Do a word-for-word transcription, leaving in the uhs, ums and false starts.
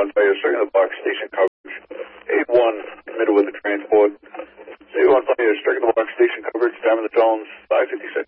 one, fire, second the box, station coverage. eight one, middle with the transport. eight one, fire, second the box, station coverage, diamond the tones, five fifty-six.